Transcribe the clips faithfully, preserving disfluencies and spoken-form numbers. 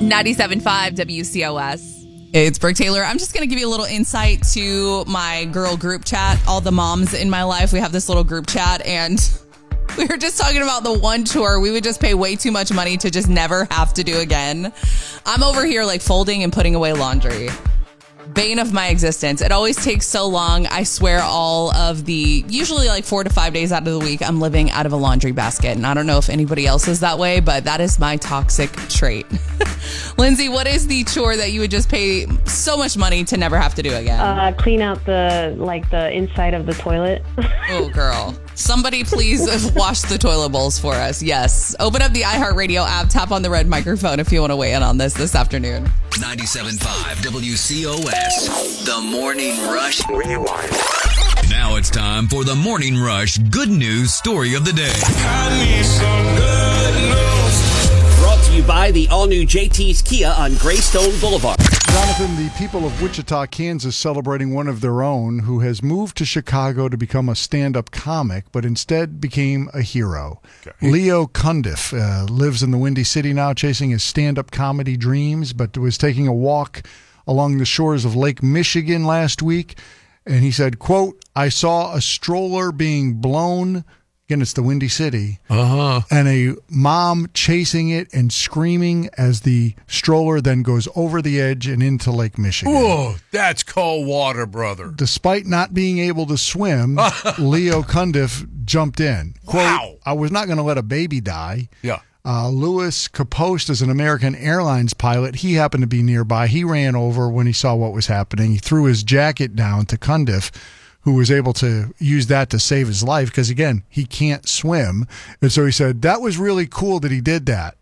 ninety-seven point five W C O S. It's Brooke Taylor. I'm just going to give you a little insight to my girl group chat. All the moms in my life, we have this little group chat, and we were just talking about the one chore we would just pay way too much money to just never have to do again. I'm over here like folding and putting away laundry. Bane of my existence. It always takes so long. I swear all of the, usually like four to five days out of the week, I'm living out of a laundry basket. And I don't know if anybody else is that way, but that is my toxic trait. Lindsay, what is the chore that you would just pay so much money to never have to do again? Uh, clean out the, like the inside of the toilet. Oh, girl. Somebody please wash the toilet bowls for us. Yes. Open up the iHeartRadio app, tap on the red microphone if you want to weigh in on this this afternoon. ninety-seven point five W C O S, The Morning Rush Rewind. Now it's time for the Morning Rush Good News Story of the Day. I need some good news. Brought to you by the all-new J T's Kia on Greystone Boulevard. Jonathan, the people of Wichita, Kansas, celebrating one of their own who has moved to Chicago to become a stand-up comic, but instead became a hero. Okay. Leo Cundiff uh, lives in the Windy City now, chasing his stand-up comedy dreams, but was taking a walk along the shores of Lake Michigan last week, and he said, quote, "I saw a stroller being blown." Again, it's the Windy City. Uh-huh. And a mom chasing it and screaming as the stroller then goes over the edge and into Lake Michigan. Whoa, that's cold water, brother. Despite not being able to swim, Leo Cundiff jumped in. Quote, wow. "I was not going to let a baby die." Yeah. Uh, Louis Capost is an American Airlines pilot. He happened to be nearby. He ran over when he saw what was happening. He threw his jacket down to Cundiff, who was able to use that to save his life because, again, he can't swim. And so he said, that was really cool that he did that.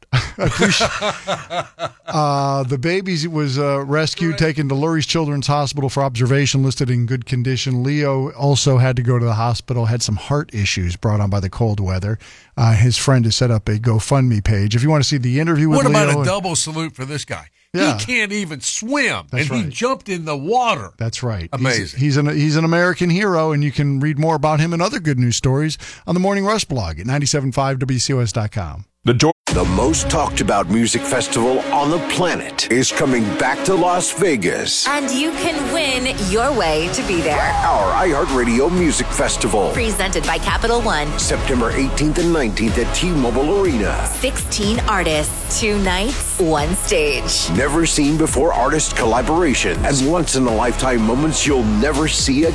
uh, the baby was uh, rescued, taken to Lurie's Children's Hospital for observation, listed in good condition. Leo also had to go to the hospital, had some heart issues brought on by the cold weather. Uh, his friend has set up a GoFundMe page. If you want to see the interview with what Leo. What about a and, double salute for this guy? Yeah. He can't even swim, That's and right. he jumped in the water. That's right. Amazing. He's, he's, an, he's an American hero, and you can read more about him and other good news stories on the Morning Rush blog at ninety-seven point five W C O S dot com. The door. The most talked about music festival on the planet is coming back to Las Vegas. And you can win your way to be there. Our iHeartRadio Music Festival. Presented by Capital One. September eighteenth and nineteenth at T-Mobile Arena. sixteen artists, two nights, one stage. Never seen before artist collaborations and once-in-a-lifetime moments you'll never see again.